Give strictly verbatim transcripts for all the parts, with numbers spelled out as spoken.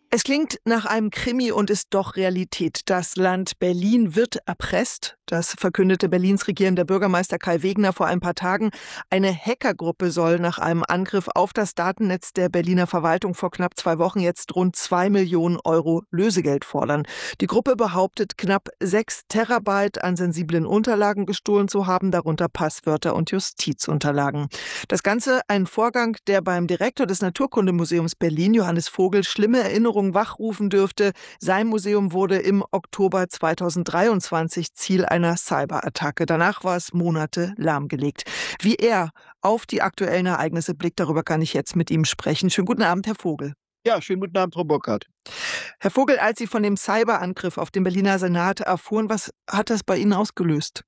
Es klingt nach einem Krimi und ist doch Realität. Das Land Berlin wird erpresst. Das verkündete Berlins regierender Bürgermeister Kai Wegner vor ein paar Tagen. Eine Hackergruppe soll nach einem Angriff auf das Datennetz der Berliner Verwaltung vor knapp zwei Wochen jetzt rund zwei Millionen Euro Lösegeld fordern. Die Gruppe behauptet, knapp sechs Terabyte an sensiblen Unterlagen gestohlen zu haben, darunter Passwörter und Justizunterlagen. Das Ganze ein Vorgang, der beim Direktor des Naturkundemuseums Berlin, Johannes Vogel, schlimme Erinnerungen wachrufen dürfte. Sein Museum wurde im Oktober zweitausenddreiundzwanzig Ziel einer Cyberattacke. Danach war es Monate lahmgelegt. Wie er auf die aktuellen Ereignisse blickt, darüber kann ich jetzt mit ihm sprechen. Schönen guten Abend, Herr Vogel. Ja, schönen guten Abend, Frau Burkhardt. Herr Vogel, als Sie von dem Cyberangriff auf den Berliner Senat erfuhren, was hat das bei Ihnen ausgelöst?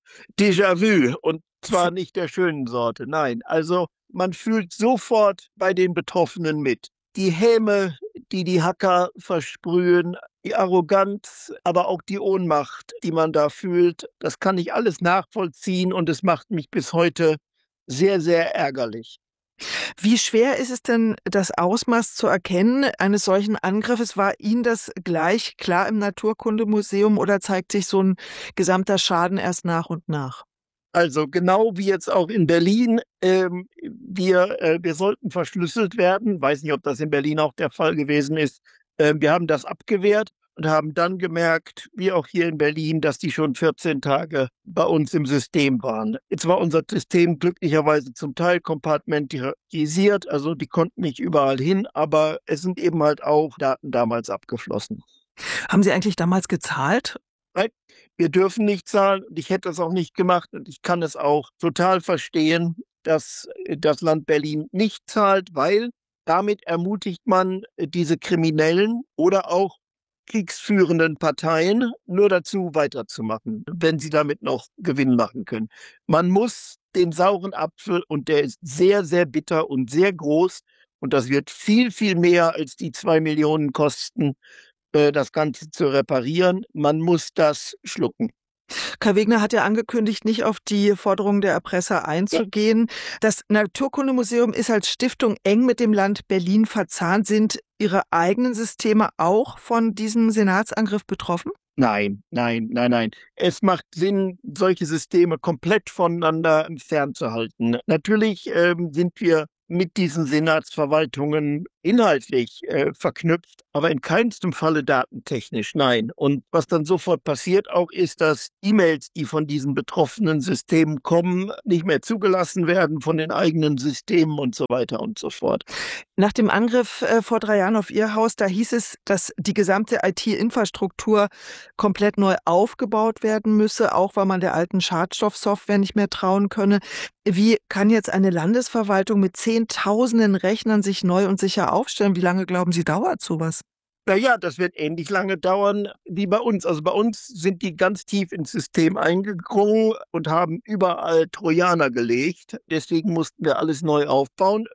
Déjà-vu, und zwar nicht der schönen Sorte, nein. Also man fühlt sofort bei den Betroffenen mit. Die Häme, die die Hacker versprühen, die Arroganz, aber auch die Ohnmacht, die man da fühlt, das kann ich alles nachvollziehen und es macht mich bis heute sehr, sehr ärgerlich. Wie schwer ist es denn, das Ausmaß zu erkennen eines solchen Angriffes? War Ihnen das gleich klar im Naturkundemuseum oder zeigt sich so ein gesamter Schaden erst nach und nach? Also genau wie jetzt auch in Berlin, ähm, wir, äh, wir sollten verschlüsselt werden. Weiß nicht, ob das in Berlin auch der Fall gewesen ist. Ähm, wir haben das abgewehrt und haben dann gemerkt, wie auch hier in Berlin, dass die schon vierzehn Tage bei uns im System waren. Jetzt war unser System glücklicherweise zum Teil kompartmentisiert, also die konnten nicht überall hin, aber es sind eben halt auch Daten damals abgeflossen. Haben Sie eigentlich damals gezahlt? Nein, wir dürfen nicht zahlen und ich hätte es auch nicht gemacht und ich kann es auch total verstehen, dass das Land Berlin nicht zahlt, weil damit ermutigt man diese Kriminellen oder auch kriegsführenden Parteien nur dazu weiterzumachen, wenn sie damit noch Gewinn machen können. Man muss den sauren Apfel, und der ist sehr, sehr bitter und sehr groß und das wird viel, viel mehr als die zwei Millionen kosten, das Ganze zu reparieren. Man muss das schlucken. Kai Wegner hat ja angekündigt, nicht auf die Forderungen der Erpresser einzugehen. Ja. Das Naturkundemuseum ist als Stiftung eng mit dem Land Berlin verzahnt. Sind Ihre eigenen Systeme auch von diesem Senatsangriff betroffen? Nein, nein, nein, nein. Es macht Sinn, solche Systeme komplett voneinander fernzuhalten. Natürlich ähm, sind wir mit diesen Senatsverwaltungen inhaltlich äh, verknüpft, aber in keinstem Falle datentechnisch, nein. Und was dann sofort passiert auch, ist, dass E-Mails, die von diesen betroffenen Systemen kommen, nicht mehr zugelassen werden von den eigenen Systemen und so weiter und so fort. Nach dem Angriff äh, vor drei Jahren auf Ihr Haus, da hieß es, dass die gesamte I T-Infrastruktur komplett neu aufgebaut werden müsse, auch weil man der alten Schadstoffsoftware nicht mehr trauen könne. Wie kann jetzt eine Landesverwaltung mit Zehntausenden Rechnern sich neu und sicher aufstellen? Wie lange glauben Sie, dauert sowas? Naja, das wird ähnlich lange dauern wie bei uns. Also bei uns sind die ganz tief ins System eingedrungen und haben überall Trojaner gelegt. Deswegen mussten wir alles neu aufbauen.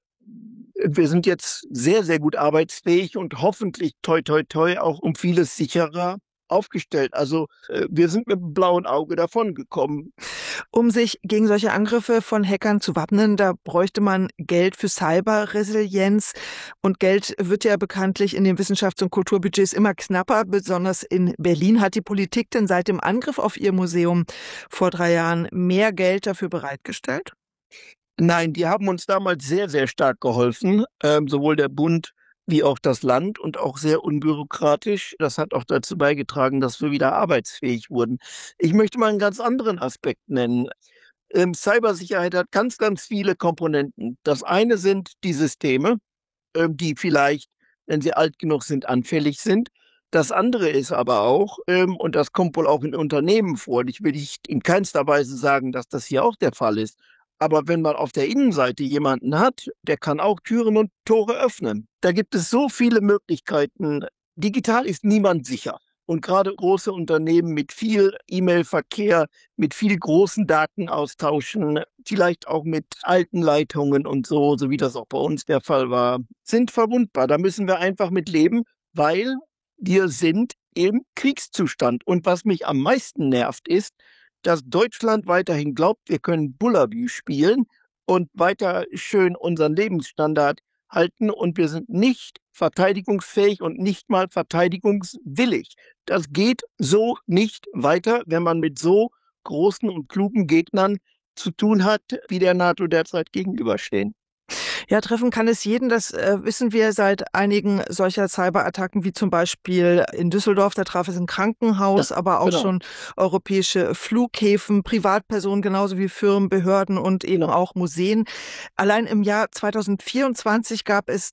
Wir sind jetzt sehr, sehr gut arbeitsfähig und hoffentlich toi, toi, toi auch um vieles sicherer aufgestellt. Also äh, wir sind mit dem blauen Auge davongekommen. Um sich gegen solche Angriffe von Hackern zu wappnen, da bräuchte man Geld für Cyberresilienz. Und Geld wird ja bekanntlich in den Wissenschafts- und Kulturbudgets immer knapper. Besonders in Berlin. Hat die Politik denn seit dem Angriff auf Ihr Museum vor drei Jahren mehr Geld dafür bereitgestellt? Nein, die haben uns damals sehr, sehr stark geholfen, ähm, sowohl der Bund wie auch das Land, und auch sehr unbürokratisch. Das hat auch dazu beigetragen, dass wir wieder arbeitsfähig wurden. Ich möchte mal einen ganz anderen Aspekt nennen. Ähm, Cybersicherheit hat ganz, ganz viele Komponenten. Das eine sind die Systeme, ähm, die vielleicht, wenn sie alt genug sind, anfällig sind. Das andere ist aber auch, ähm, und das kommt wohl auch in Unternehmen vor, und ich will nicht in keinster Weise sagen, dass das hier auch der Fall ist, aber wenn man auf der Innenseite jemanden hat, der kann auch Türen und Tore öffnen. Da gibt es so viele Möglichkeiten. Digital ist niemand sicher. Und gerade große Unternehmen mit viel E-Mail-Verkehr, mit viel großen Datenaustauschen, vielleicht auch mit alten Leitungen und so, so wie das auch bei uns der Fall war, sind verwundbar. Da müssen wir einfach mit leben, weil wir sind im Kriegszustand. Und was mich am meisten nervt, ist, dass Deutschland weiterhin glaubt, wir können Bullabü spielen und weiter schön unseren Lebensstandard halten und wir sind nicht verteidigungsfähig und nicht mal verteidigungswillig. Das geht so nicht weiter, wenn man mit so großen und klugen Gegnern zu tun hat, wie der NATO derzeit gegenüberstehen. Ja, treffen kann es jeden, das äh, wissen wir seit einigen solcher Cyberattacken, wie zum Beispiel in Düsseldorf, da traf es ein Krankenhaus, Ja, aber auch genau. schon europäische Flughäfen, Privatpersonen genauso wie Firmen, Behörden und eben Genau. auch Museen. Allein im Jahr zweitausendvierundzwanzig gab es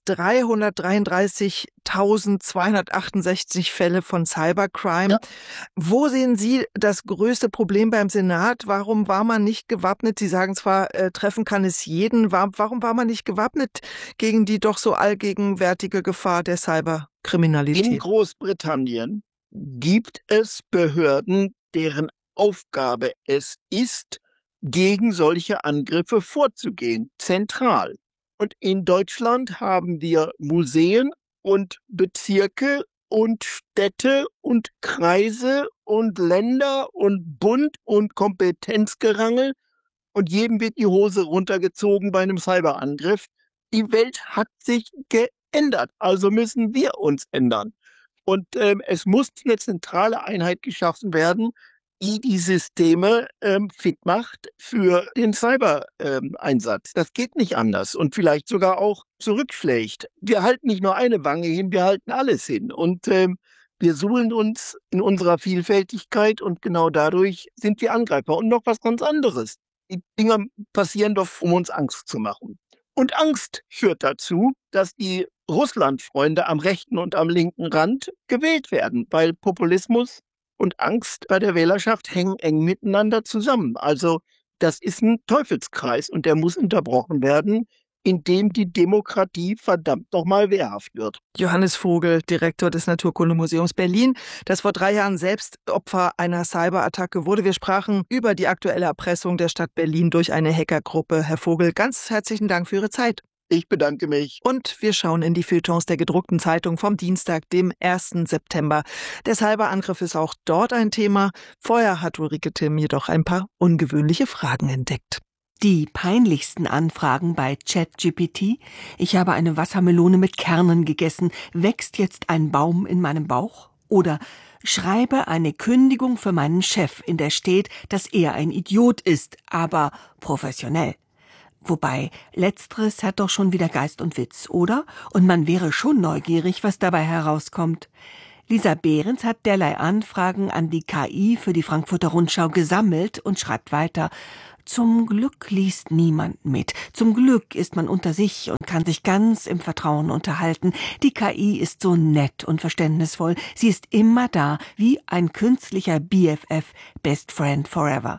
dreihundertdreiunddreißigtausendzweihundertachtundsechzig Fälle von Cybercrime. Ja. Wo sehen Sie das größte Problem beim Senat? Warum war man nicht gewappnet? Sie sagen zwar, äh, treffen kann es jeden. War, warum war man nicht gewappnet gegen die doch so allgegenwärtige Gefahr der Cyberkriminalität? In Großbritannien gibt es Behörden, deren Aufgabe es ist, gegen solche Angriffe vorzugehen, zentral. Und in Deutschland haben wir Museen und Bezirke und Städte und Kreise und Länder und Bund und Kompetenzgerangel und jedem wird die Hose runtergezogen bei einem Cyberangriff. Die Welt hat sich geändert, also müssen wir uns ändern. Und ähm, es muss eine zentrale Einheit geschaffen werden, die die Systeme ähm, fit macht für den Cyber-Einsatz. Ähm, das geht nicht anders und vielleicht sogar auch zurückschlägt. Wir halten nicht nur eine Wange hin, wir halten alles hin. Und ähm, wir suhlen uns in unserer Vielfältigkeit und genau dadurch sind wir Angreifer. Und noch was ganz anderes. Die Dinger passieren doch, um uns Angst zu machen. Und Angst führt dazu, dass die Russland-Freunde am rechten und am linken Rand gewählt werden, weil Populismus und Angst bei der Wählerschaft hängen eng miteinander zusammen. Also das ist ein Teufelskreis und der muss unterbrochen werden, indem die Demokratie verdammt nochmal wehrhaft wird. Johannes Vogel, Direktor des Naturkundemuseums Berlin, das vor drei Jahren selbst Opfer einer Cyberattacke wurde. Wir sprachen über die aktuelle Erpressung der Stadt Berlin durch eine Hackergruppe. Herr Vogel, ganz herzlichen Dank für Ihre Zeit. Ich bedanke mich. Und wir schauen in die Feuilletons der gedruckten Zeitung vom Dienstag, dem ersten September. Der Cyberangriff ist auch dort ein Thema. Vorher hat Ulrike Timm jedoch ein paar ungewöhnliche Fragen entdeckt. Die peinlichsten Anfragen bei ChatGPT. Ich habe eine Wassermelone mit Kernen gegessen. Wächst jetzt ein Baum in meinem Bauch? Oder schreibe eine Kündigung für meinen Chef, in der steht, dass er ein Idiot ist, aber professionell. Wobei, letzteres hat doch schon wieder Geist und Witz, oder? Und man wäre schon neugierig, was dabei herauskommt. Lisa Behrens hat derlei Anfragen an die K I für die Frankfurter Rundschau gesammelt und schreibt weiter: Zum Glück liest niemand mit. Zum Glück ist man unter sich und kann sich ganz im Vertrauen unterhalten. Die K I ist so nett und verständnisvoll. Sie ist immer da, wie ein künstlicher B F F, Best Friend Forever.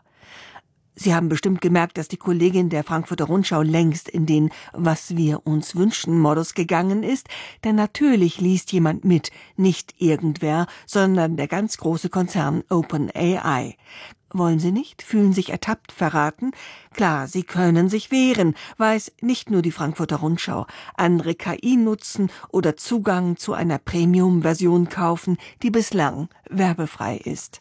Sie haben bestimmt gemerkt, dass die Kollegin der Frankfurter Rundschau längst in den Was wir uns wünschen Modus gegangen ist, denn natürlich liest jemand mit, nicht irgendwer, sondern der ganz große Konzern OpenAI. Wollen Sie nicht? Fühlen sich ertappt, verraten? Klar, Sie können sich wehren, weiß nicht nur die Frankfurter Rundschau. Andere K I nutzen oder Zugang zu einer Premium-Version kaufen, die bislang werbefrei ist.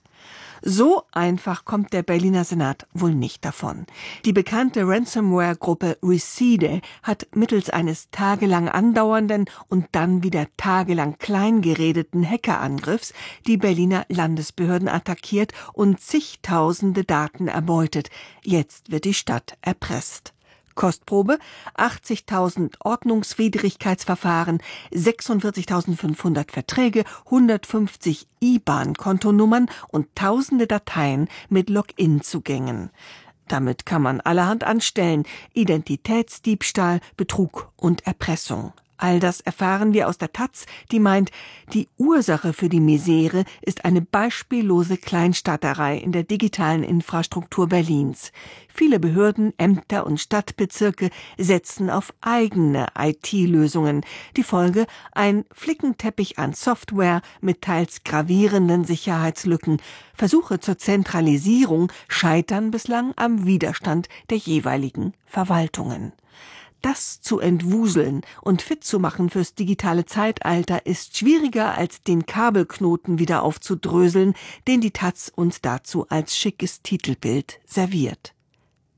So einfach kommt der Berliner Senat wohl nicht davon. Die bekannte Ransomware-Gruppe Recede hat mittels eines tagelang andauernden und dann wieder tagelang kleingeredeten Hackerangriffs die Berliner Landesbehörden attackiert und zigtausende Daten erbeutet. Jetzt wird die Stadt erpresst. Kostprobe: achtzigtausend Ordnungswidrigkeitsverfahren, sechsundvierzigtausendfünfhundert Verträge, hundertfünfzig I B A N-Kontonummern und tausende Dateien mit Login-Zugängen. Damit kann man allerhand anstellen: Identitätsdiebstahl, Betrug und Erpressung. All das erfahren wir aus der Taz, die meint, die Ursache für die Misere ist eine beispiellose Kleinstaaterei in der digitalen Infrastruktur Berlins. Viele Behörden, Ämter und Stadtbezirke setzen auf eigene I T-Lösungen. Die Folge: ein Flickenteppich an Software mit teils gravierenden Sicherheitslücken. Versuche zur Zentralisierung scheitern bislang am Widerstand der jeweiligen Verwaltungen. Das zu entwuseln und fit zu machen fürs digitale Zeitalter ist schwieriger, als den Kabelknoten wieder aufzudröseln, den die Taz uns dazu als schickes Titelbild serviert.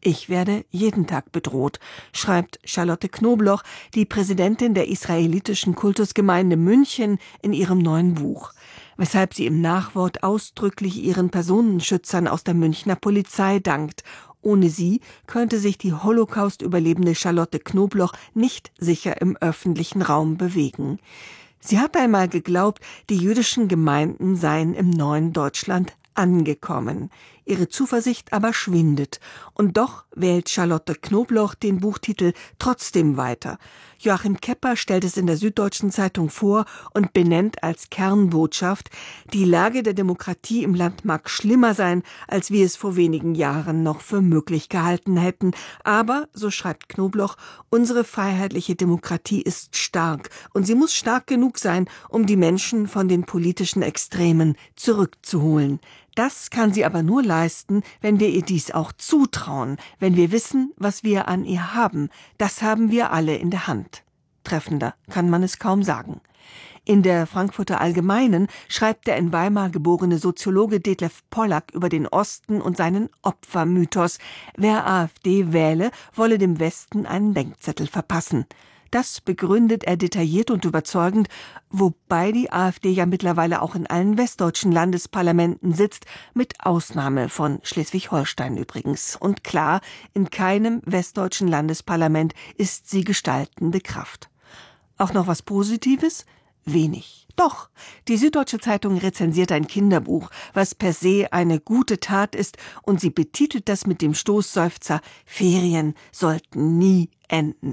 Ich werde jeden Tag bedroht, schreibt Charlotte Knobloch, die Präsidentin der israelitischen Kultusgemeinde München, in ihrem neuen Buch, weshalb sie im Nachwort ausdrücklich ihren Personenschützern aus der Münchner Polizei dankt. Ohne sie könnte sich die Holocaust-Überlebende Charlotte Knobloch nicht sicher im öffentlichen Raum bewegen. Sie hat einmal geglaubt, die jüdischen Gemeinden seien im neuen Deutschland angekommen. Ihre Zuversicht aber schwindet. Und doch wählt Charlotte Knobloch den Buchtitel trotzdem weiter. Joachim Kepper stellt es in der Süddeutschen Zeitung vor und benennt als Kernbotschaft: Die Lage der Demokratie im Land mag schlimmer sein, als wir es vor wenigen Jahren noch für möglich gehalten hätten. Aber, so schreibt Knobloch, unsere freiheitliche Demokratie ist stark und sie muss stark genug sein, um die Menschen von den politischen Extremen zurückzuholen. Das kann sie aber nur leisten, wenn wir ihr dies auch zutrauen, wenn wir wissen, was wir an ihr haben. Das haben wir alle in der Hand. Treffender kann man es kaum sagen. In der Frankfurter Allgemeinen schreibt der in Weimar geborene Soziologe Detlef Pollack über den Osten und seinen Opfermythos. Wer AfD wähle, wolle dem Westen einen Denkzettel verpassen. Das begründet er detailliert und überzeugend, wobei die AfD ja mittlerweile auch in allen westdeutschen Landesparlamenten sitzt, mit Ausnahme von Schleswig-Holstein übrigens. Und klar, in keinem westdeutschen Landesparlament ist sie gestaltende Kraft. Auch noch was Positives? Wenig. Doch, die Süddeutsche Zeitung rezensiert ein Kinderbuch, was per se eine gute Tat ist, und sie betitelt das mit dem Stoßseufzer: Ferien sollten nie enden.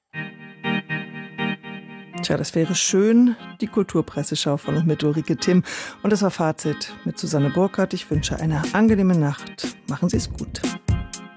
Tja, das wäre schön. Die Kulturpresseschau von und mit Ulrike Timm. Und das war Fazit mit Susanne Burkhardt. Ich wünsche eine angenehme Nacht. Machen Sie es gut.